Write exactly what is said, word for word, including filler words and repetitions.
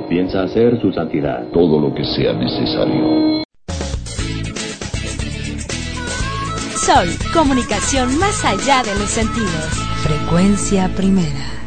piensa hacer su santidad? Todo lo que sea necesario. Sol, comunicación más allá de los sentidos. Frecuencia primera.